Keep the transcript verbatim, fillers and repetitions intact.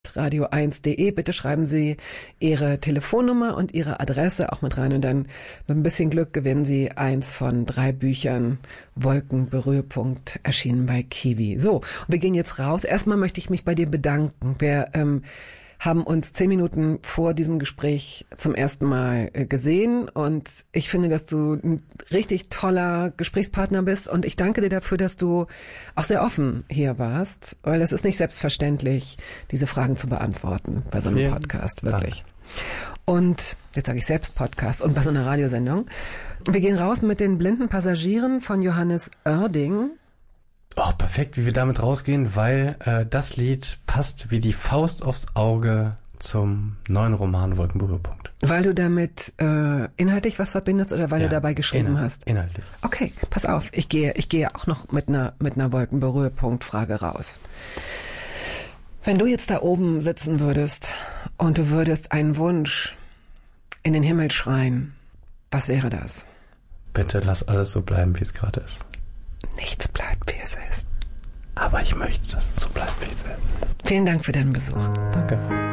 at radio eins punkt de. Bitte schreiben Sie Ihre Telefonnummer und Ihre Adresse auch mit rein und dann mit ein bisschen Glück gewinnen Sie eins von drei Büchern Wolkenberührpunkt, erschienen bei Kiwi. So, wir gehen jetzt raus. Erstmal möchte ich mich bei dir bedanken. Wir ähm, haben uns zehn Minuten vor diesem Gespräch zum ersten Mal äh, gesehen und ich finde, dass du ein richtig toller Gesprächspartner bist und ich danke dir dafür, dass du auch sehr offen hier warst, weil es ist nicht selbstverständlich, diese Fragen zu beantworten bei so einem Vielen Podcast, wirklich. Dank. Und jetzt sage ich selbst Podcast und bei so einer Radiosendung. Wir gehen raus mit den blinden Passagieren von Johannes Oerding. Oh, perfekt, wie wir damit rausgehen, weil äh, das Lied passt wie die Faust aufs Auge zum neuen Roman Wolkenberührpunkt. Weil du damit äh, inhaltlich was verbindest oder weil Ja, du dabei geschrieben inhalt, hast? Inhaltlich. Okay, pass auf, ich gehe, ich gehe auch noch mit einer mit einer Wolkenberührpunkt-Frage raus. Wenn du jetzt da oben sitzen würdest und du würdest einen Wunsch in den Himmel schreien, was wäre das? Bitte lass alles so bleiben, wie es gerade ist. Nichts bleibt, wie es ist. Aber ich möchte, dass es so bleibt, wie es ist. Vielen Dank für deinen Besuch. Danke.